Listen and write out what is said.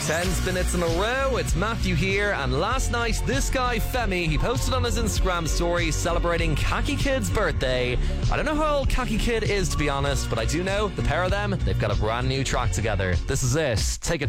10 minutes in a row, it's Matthew here, and last night this guy Femi, he posted on his Instagram story celebrating Khaki Kid's birthday. I don't know how old Khaki Kid is, to be honest, but I do know the pair of them, they've got a brand new track together. This is it, Take a